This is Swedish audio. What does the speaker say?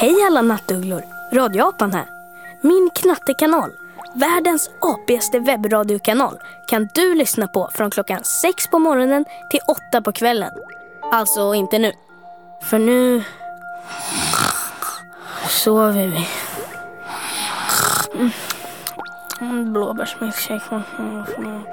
Hej alla nattugglor, Radioapan här. Min knattekanal, världens apigaste webbradiokanal, kan du lyssna på från klockan 6 på morgonen till 8 på kvällen. Alltså inte nu, för nu sover vi. Blåbärsmilkshake.